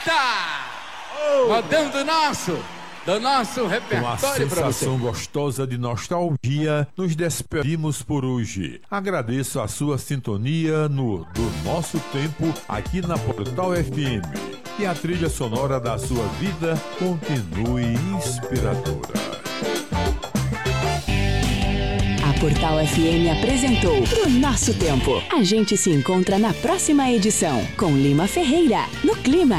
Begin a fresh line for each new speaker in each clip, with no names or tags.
Rodando do nosso repertório para você.
Com a sensação gostosa de nostalgia, nos despedimos por hoje. Agradeço a sua sintonia do nosso tempo aqui na Portal FM. E a trilha sonora da sua vida continue inspiradora.
A Portal FM apresentou Pro Nosso Tempo. A gente se encontra na próxima edição com Lima Ferreira, no Clima.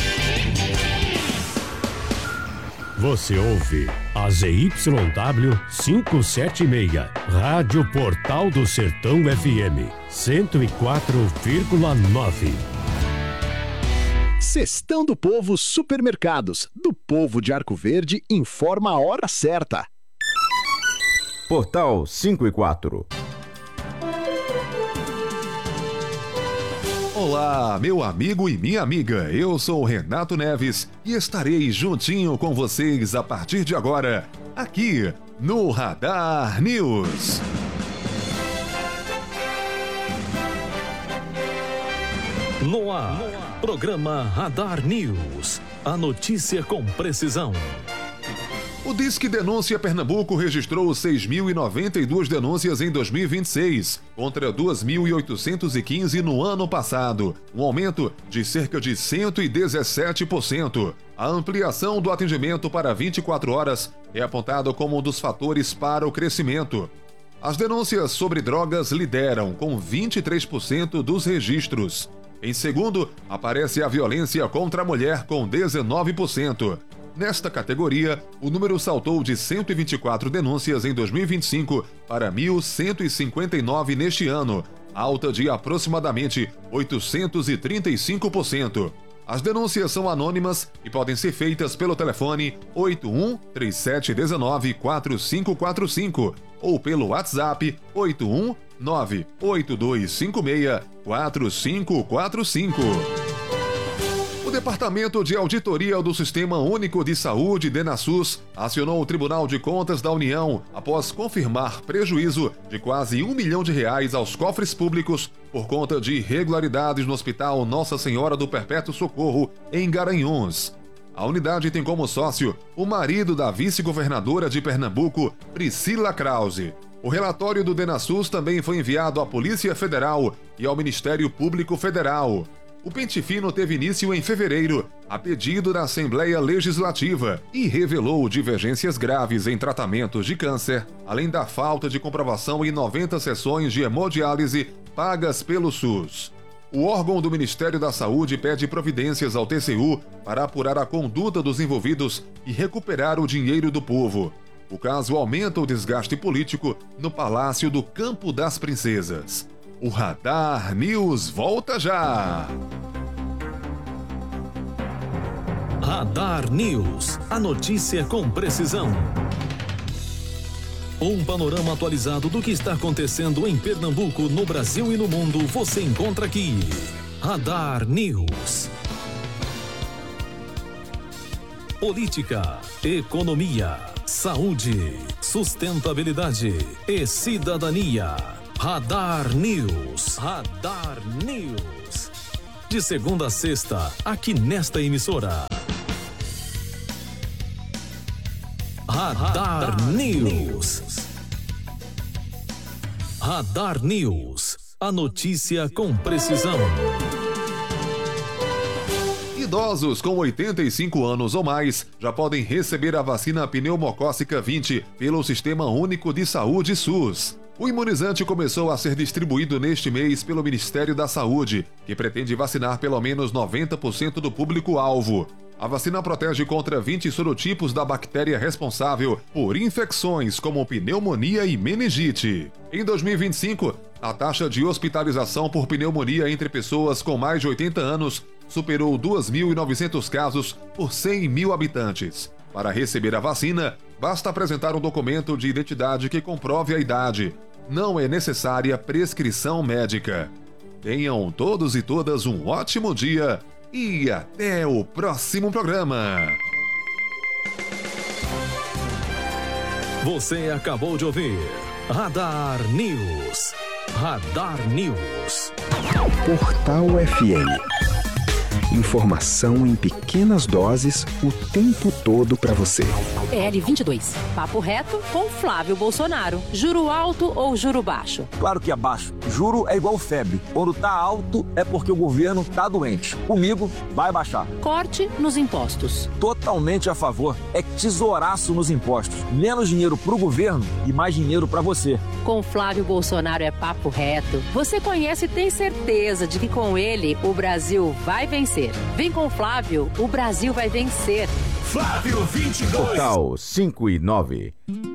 Você ouve a ZYW 576, Rádio Portal do Sertão FM, 104,9.
Cestão do Povo Supermercados, do Povo de Arco Verde, informa a hora certa.
Portal 5 e 4.
Olá, meu amigo e minha amiga, eu sou o Renato Neves e estarei juntinho com vocês a partir de agora, aqui no Radar News.
No ar, programa Radar News, a notícia com precisão.
O Disque Denúncia Pernambuco registrou 6.092 denúncias em 2026, contra 2.815 no ano passado, um aumento de cerca de 117%. A ampliação do atendimento para 24 horas é apontada como um dos fatores para o crescimento. As denúncias sobre drogas lideram, com 23% dos registros. Em segundo, aparece a violência contra a mulher, com 19%. Nesta categoria, o número saltou de 124 denúncias em 2025 para 1.159 neste ano, alta de aproximadamente 835%. As denúncias são anônimas e podem ser feitas pelo telefone 81-3719-4545 ou pelo WhatsApp 8198256-4545. O Departamento de Auditoria do Sistema Único de Saúde, DENASUS, acionou o Tribunal de Contas da União após confirmar prejuízo de quase R$1 milhão aos cofres públicos por conta de irregularidades no Hospital Nossa Senhora do Perpétuo Socorro, em Garanhuns. A unidade tem como sócio o marido da vice-governadora de Pernambuco, Priscila Krause. O relatório do DENASUS também foi enviado à Polícia Federal e ao Ministério Público Federal. O pente fino teve início em fevereiro, a pedido da Assembleia Legislativa, e revelou divergências graves em tratamentos de câncer, além da falta de comprovação em 90 sessões de hemodiálise pagas pelo SUS. O órgão do Ministério da Saúde pede providências ao TCU para apurar a conduta dos envolvidos e recuperar o dinheiro do povo. O caso aumenta o desgaste político no Palácio do Campo das Princesas. O Radar News volta já!
Radar News, a notícia com precisão. Um panorama atualizado do que está acontecendo em Pernambuco, no Brasil e no mundo, você encontra aqui. Radar News. Política, economia, saúde, sustentabilidade e cidadania. Radar News. Radar News. De segunda a sexta, aqui nesta emissora. Radar News. Radar News. A notícia com precisão.
Idosos com 85 anos ou mais já podem receber a vacina pneumocócica 20 pelo Sistema Único de Saúde SUS. O imunizante começou a ser distribuído neste mês pelo Ministério da Saúde, que pretende vacinar pelo menos 90% do público-alvo. A vacina protege contra 20 sorotipos da bactéria responsável por infecções como pneumonia e meningite. Em 2025, a taxa de hospitalização por pneumonia entre pessoas com mais de 80 anos superou 2.900 casos por 100 mil habitantes. Para receber a vacina, basta apresentar um documento de identidade que comprove a idade. Não é necessária prescrição médica. Tenham todos e todas um ótimo dia e até o próximo programa.
Você acabou de ouvir Radar News. Radar News.
Portal FM. Informação em pequenas doses o tempo todo para você.
PL22. Papo reto com Flávio Bolsonaro. Juro alto ou juro baixo?
Claro que é baixo. Juro é igual febre. Quando tá alto é porque o governo tá doente. Comigo vai baixar.
Corte nos impostos.
Totalmente a favor. É tesouraço nos impostos. Menos dinheiro pro governo e mais dinheiro pra você.
Com Flávio Bolsonaro é papo reto. Você conhece e tem certeza de que com ele o Brasil vai vencer. Vem com Flávio, o Brasil vai vencer.
Flávio 22.
Portal 5 e 9.